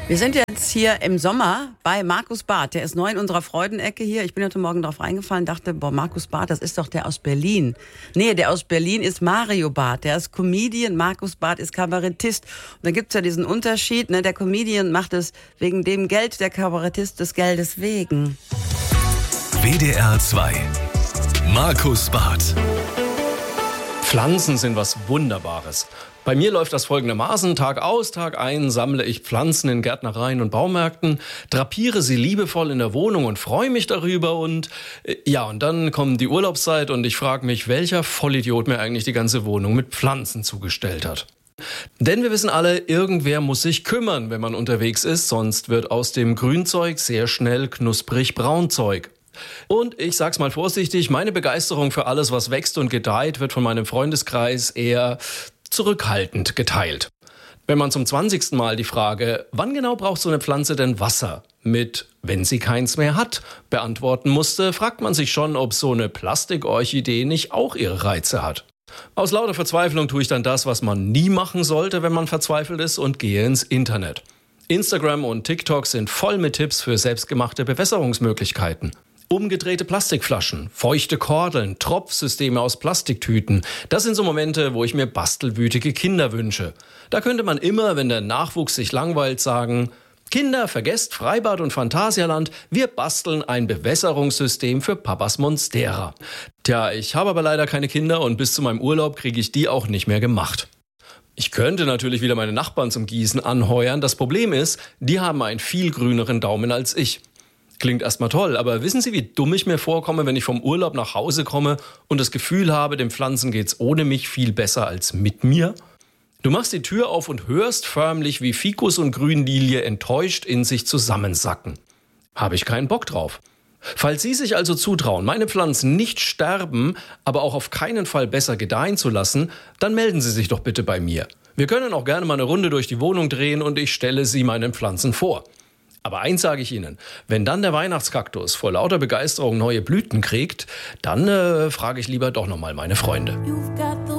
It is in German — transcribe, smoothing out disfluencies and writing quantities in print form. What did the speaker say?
Wir sind jetzt hier im Sommer bei Markus Barth. Der ist neu in unserer Freudenecke hier. Ich bin heute Morgen drauf reingefallen, dachte, Markus Barth, das ist doch der aus Berlin. Nee, der aus Berlin ist Mario Barth. Der ist Comedian, Markus Barth ist Kabarettist. Und da gibt's ja diesen Unterschied, ne? Der Comedian macht es wegen dem Geld, der Kabarettist des Geldes wegen. WDR 2 Markus Barth. Pflanzen sind was Wunderbares. Bei mir läuft das folgendermaßen: Tag aus, Tag ein sammle ich Pflanzen in Gärtnereien und Baumärkten, drapiere sie liebevoll in der Wohnung und freue mich darüber und dann kommt die Urlaubszeit und ich frage mich, welcher Vollidiot mir eigentlich die ganze Wohnung mit Pflanzen zugestellt hat. Denn wir wissen alle, irgendwer muss sich kümmern, wenn man unterwegs ist, sonst wird aus dem Grünzeug sehr schnell knusprig Braunzeug. Und ich sag's mal vorsichtig, meine Begeisterung für alles, was wächst und gedeiht, wird von meinem Freundeskreis eher zurückhaltend geteilt. Wenn man zum 20. Mal die Frage, wann genau braucht so eine Pflanze denn Wasser, mit wenn sie keins mehr hat, beantworten musste, fragt man sich schon, ob so eine Plastikorchidee nicht auch ihre Reize hat. Aus lauter Verzweiflung tue ich dann das, was man nie machen sollte, wenn man verzweifelt ist, und gehe ins Internet. Instagram und TikTok sind voll mit Tipps für selbstgemachte Bewässerungsmöglichkeiten. Umgedrehte Plastikflaschen, feuchte Kordeln, Tropfsysteme aus Plastiktüten. Das sind so Momente, wo ich mir bastelwütige Kinder wünsche. Da könnte man immer, wenn der Nachwuchs sich langweilt, sagen: Kinder, vergesst Freibad und Phantasialand, wir basteln ein Bewässerungssystem für Papas Monstera. Tja, ich habe aber leider keine Kinder und bis zu meinem Urlaub kriege ich die auch nicht mehr gemacht. Ich könnte natürlich wieder meine Nachbarn zum Gießen anheuern. Das Problem ist, die haben einen viel grüneren Daumen als ich. Klingt erstmal toll, aber wissen Sie, wie dumm ich mir vorkomme, wenn ich vom Urlaub nach Hause komme und das Gefühl habe, den Pflanzen geht's ohne mich viel besser als mit mir? Du machst die Tür auf und hörst förmlich, wie Fikus und Grünlilie enttäuscht in sich zusammensacken. Habe ich keinen Bock drauf. Falls Sie sich also zutrauen, meine Pflanzen nicht sterben, aber auch auf keinen Fall besser gedeihen zu lassen, dann melden Sie sich doch bitte bei mir. Wir können auch gerne mal eine Runde durch die Wohnung drehen und ich stelle Sie meinen Pflanzen vor. Aber eins sage ich Ihnen, wenn dann der Weihnachtskaktus vor lauter Begeisterung neue Blüten kriegt, dann frage ich lieber doch nochmal meine Freunde.